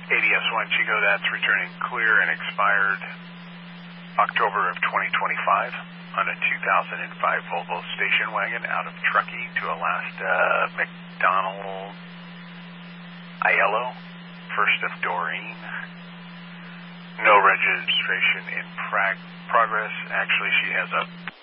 ADS-1 Chico, that's returning clear and expired October of 2025 on a 2005 Volvo station wagon out of Truckee to a last McDonald Aiello, first of Doreen. No registration in progress. Actually, she has a